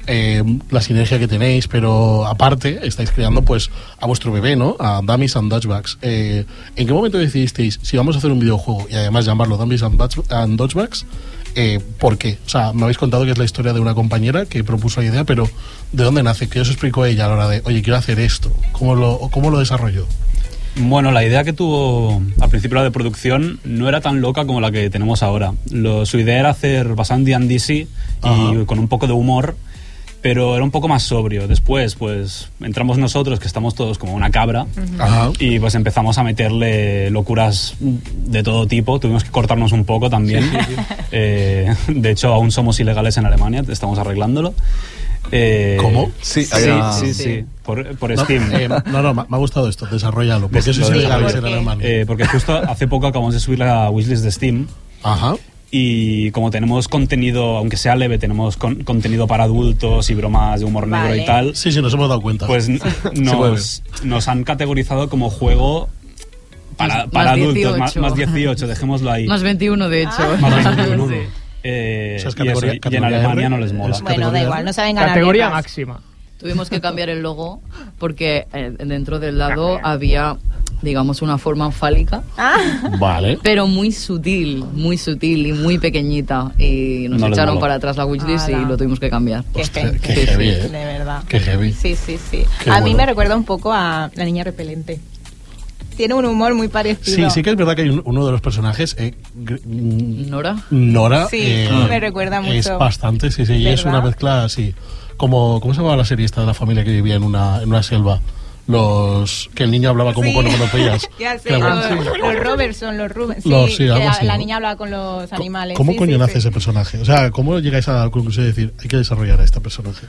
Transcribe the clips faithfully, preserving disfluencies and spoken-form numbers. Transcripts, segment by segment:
eh, la sinergia que tenéis, pero aparte estáis creando pues a vuestro bebé, ¿no? A Dummies and Dodgebags. Eh, ¿En qué momento decidisteis si vamos a hacer un videojuego y además llamarlo Dummies and, Dodge- and Dodgebags? Eh, ¿Por qué? O sea, me habéis contado que es la historia de una compañera que propuso la idea, pero ¿de dónde nace? ¿Qué os explicó ella a la hora de, oye, quiero hacer esto? ¿Cómo lo, cómo lo desarrolló? Bueno, la idea que tuvo al principio de producción no era tan loca como la que tenemos ahora. Lo, su idea era hacer basado en D and D sí, y con un poco de humor, pero era un poco más sobrio. Después, pues, entramos nosotros, que estamos todos como una cabra, Ajá. y pues empezamos a meterle locuras de todo tipo. Tuvimos que cortarnos un poco también. Sí, sí, sí. Eh, de hecho, aún somos ilegales en Alemania, estamos arreglándolo. Eh, ¿Cómo? Sí, sí, Era... sí, sí, sí, por, por no, Steam. Eh, no, no, me ha gustado esto, desarrollalo. ¿Por qué sois ilegales en Alemania? Eh, porque justo hace poco acabamos de subir la wishlist de Steam. Ajá. Y como tenemos contenido, aunque sea leve, tenemos con, contenido para adultos y bromas de humor negro Vale. y tal. Sí, sí, nos hemos dado cuenta. Pues nos, nos han categorizado como juego para, Más- para más adultos, dieciocho. más, más dieciocho, dejémoslo ahí. Más veintiuno, de hecho. Más veintiuno. Eh, O sea, es y, categoría- eso, y en categoría Alemania R, no les mola. es Bueno, da igual, no saben ganar. Categoría letras. máxima. Tuvimos que cambiar el logo porque eh, dentro del dado había, digamos, una forma fálica, Vale. pero muy sutil, muy sutil y muy pequeñita. Y nos No les echaron moló. para atrás la wishlist y Ala. lo tuvimos que cambiar. Qué Hostia, heavy, qué sí, heavy, sí, eh. de verdad. Qué heavy. Sí, sí, sí. Qué a mí bueno. me recuerda un poco a La Niña Repelente. Tiene un humor muy parecido. Sí, sí que es verdad que hay un- uno de los personajes, eh, gr- mm, ¿Nora? Nora, Sí, eh, me recuerda mucho. Es bastante, sí, sí, y es ¿Verdad? una mezcla así. Como, ¿cómo se llamaba la serie esta de la familia que vivía en una, en una selva? Los que el niño hablaba como Sí. con onomatopeyas. Ya sé, Que hablan- los, los Robertson, los Rubens. Sí, Los- sí, que algo la, así, la ¿no? niña hablaba con los animales. ¿Cómo sí, coño sí, nace sí. ese personaje? O sea, ¿cómo llegáis a la conclusión de decir, hay que desarrollar a este personaje?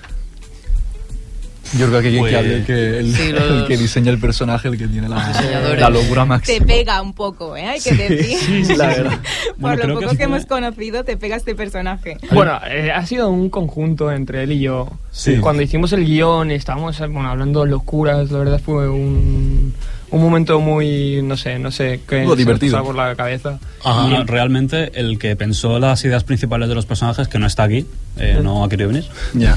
Yo creo que hay Pues- que hable el que, el, Sí, los- el que diseña el personaje, el que tiene la, diseñadores. la locura Te máxima. pega un poco, ¿eh? Hay que decir. Sí, sí, la verdad. Por Bueno, lo creo poco que que, fue- hemos conocido, te pega este personaje. Bueno, eh, ha sido un conjunto entre él y yo. Sí. Cuando hicimos el guión, estábamos eh, bueno, hablando de locuras, la verdad fue un, un momento muy, no sé, no sé qué Algo se me divertido. pasaba por la cabeza. Y realmente el que pensó las ideas principales de los personajes, que no está aquí, eh, no ha querido venir. Ya.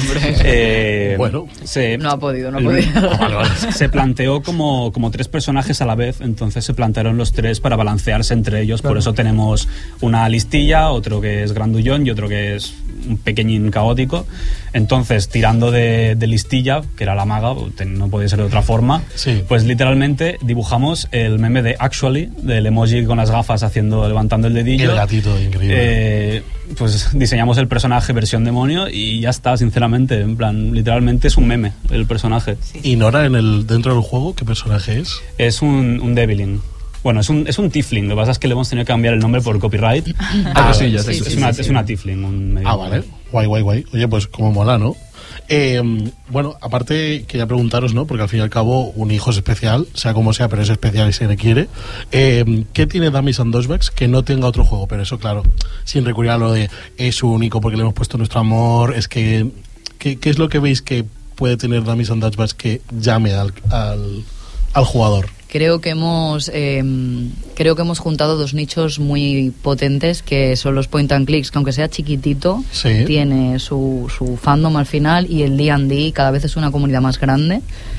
Eh, Bueno. se, No ha podido, no ha el- podido. Ah, vale, vale. Se planteó como, como tres personajes a la vez, entonces se plantearon los tres para balancearse entre ellos. Por Claro. eso tenemos una listilla, otro que es grandullón y otro que es un pequeñín caótico. Entonces, tirando de, de listilla, que era la maga, no podía ser de otra forma, Sí. pues literalmente dibujamos el meme de Actually, del emoji con las gafas haciendo, levantando el dedillo. El gatito, increíble. Eh, pues diseñamos el personaje versión demonio y ya está, sinceramente. En plan, literalmente es un meme el personaje. ¿Y Nora en el, dentro del juego qué personaje es? Es un, un Deviling. Bueno, es un, es un Tiefling. Lo que pasa es que le hemos tenido que cambiar el nombre por copyright. Ah, que sí, ya es, sé, es sí, sí, una, sí. es una Tiefling. Un medio- Ah, vale. Guay, guay, guay. Oye, pues como mola, ¿no? Eh, bueno, aparte quería preguntaros, ¿no? Porque al fin y al cabo un hijo es especial, sea como sea, pero es especial y se le quiere. Eh, ¿Qué tiene Dummies and Dodgebags que no tenga otro juego? Pero eso, claro, sin recurrir a lo de es único porque le hemos puesto nuestro amor. Es que, ¿qué, qué es lo que veis que puede tener Dummies and Dodgebags que llame al, al, al jugador? Creo que hemos eh, creo que hemos juntado dos nichos muy potentes que son los point and clicks, que aunque sea chiquitito, Sí. tiene su, su fandom al final, y el D and D cada vez es una comunidad más grande,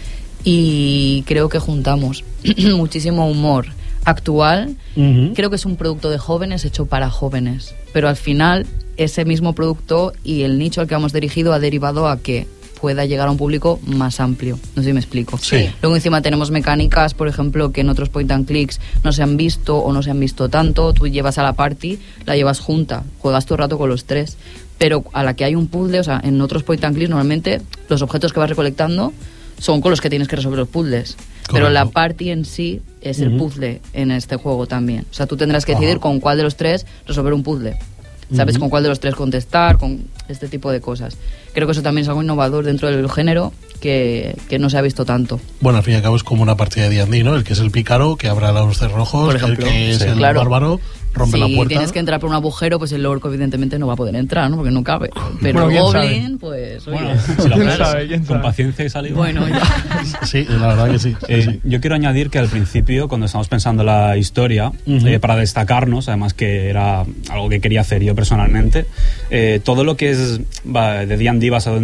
y creo que juntamos muchísimo humor actual. Ujú. Creo que es un producto de jóvenes hecho para jóvenes, pero al final ese mismo producto y el nicho al que hemos dirigido ha derivado a que pueda llegar a un público más amplio. No sé si me explico. Sí. Luego encima tenemos mecánicas, por ejemplo, que en otros point and clicks no se han visto o no se han visto tanto. Tú llevas a la party, la llevas junta, juegas tu rato con los tres, pero a la que hay un puzzle, o sea, en otros point and clicks normalmente los objetos que vas recolectando son con los que tienes que resolver los puzzles. Pero la party en sí es el Ujú. puzzle en este juego también. O sea, tú tendrás que Ajá. decidir con cuál de los tres resolver un puzzle. ¿Sabes? Ujú. Con cuál de los tres contestar, con este tipo de cosas. Creo que eso también es algo innovador dentro del género que, que no se ha visto tanto. Bueno, al fin y al cabo es como una partida de D and D, ¿no? El que es el pícaro, que abra los cerrojos, Por el ejemplo. que es Sí. el Claro. bárbaro, rompe si la puerta. tienes que entrar por un agujero, pues el orco evidentemente no va a poder entrar, ¿no? Porque no cabe. Pero Bueno, el ¿quién goblin, sabe? pues... oye. Bueno, si lo ¿Quién haces sabe? ¿Quién con sabe? paciencia y saliva. Bueno, ya. Sí, la verdad que sí. sí, Eh, sí. Yo quiero añadir que al principio, cuando estábamos pensando la historia, Ujú. eh, para destacarnos, además que era algo que quería hacer yo personalmente, eh, todo lo que es va, de D and D basado en